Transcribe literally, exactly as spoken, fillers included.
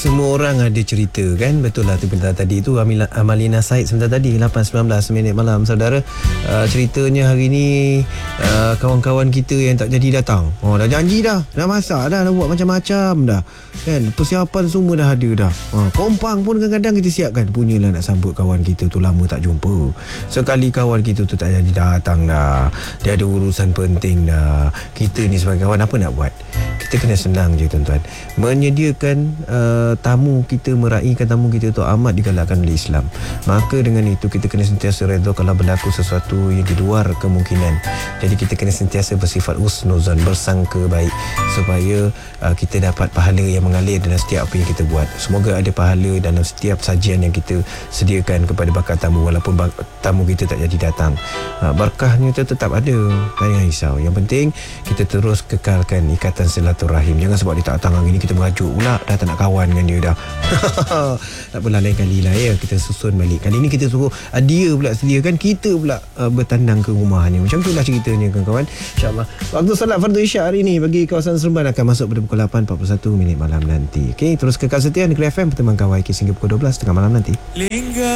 Semua orang ada cerita kan. Betul lah tu benda tadi tu Amila, Amalina Said sebentar tadi lapan sembilan belas minit malam saudara. uh, Ceritanya hari ni uh, kawan-kawan kita yang tak jadi datang. Oh, dah janji dah, dah masak dah, dah buat macam-macam dah kan. Persiapan semua dah ada dah. uh, Kompang pun kadang-kadang kita siapkan. Punyalah nak sambut kawan kita tu, lama tak jumpa. Sekali kawan kita tu tak jadi datang dah, dia ada urusan penting dah. Kita ni sebagai kawan apa nak buat? Kita kena senang je tuan-tuan. Menyediakan uh, tamu kita, meraihkan tamu kita tu amat digalakkan oleh Islam. Maka dengan itu kita kena sentiasa redha kalau berlaku sesuatu yang di luar kemungkinan. Jadi kita kena sentiasa bersifat husnuzan, bersangka baik, supaya uh, kita dapat pahala yang mengalir dalam setiap apa yang kita buat. Semoga ada pahala dalam setiap sajian yang kita sediakan kepada bakal tamu, walaupun bak- tamu kita tak jadi datang. uh, Berkahnya tu tetap ada, jangan risau. Yang penting kita terus kekalkan ikatan silaturahim. Jangan sebab dia tak datang hari ni kita merajuk pula, dah tak nak kawan dengan dia dah. Tak apalah, lain kali lah ya, kita susun balik. Kali ni kita suruh uh, dia pula sediakan, kita pula uh, bertandang ke rumahnya. Macam tu lah ceritanya kawan-kawan. InsyaAllah waktu solat fardu isyak hari ni bagi kawasan Seremban akan masuk pada pukul lapan empat puluh satu minit malam nanti. Okey, terus kekal setia di Klik F M berteman kawan K hingga pukul dua belas tengah malam nanti.